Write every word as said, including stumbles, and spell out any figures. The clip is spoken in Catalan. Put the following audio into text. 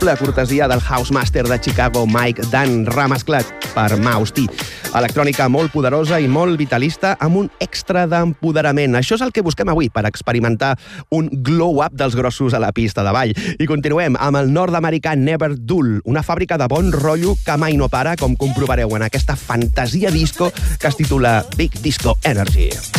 triple cortesia del house master de Chicago, Mike Dunn, remesclat per Mouse T. Electrònica molt poderosa i molt vitalista amb un extra d'empoderament. Això és el que busquem avui per experimentar un glow-up dels grossos a la pista de ball. I continuem amb el nord-americà Never Dull, una fàbrica de bon rotllo que mai no para, com comprovareu en aquesta fantasia disco que es titula Big Disco Energy.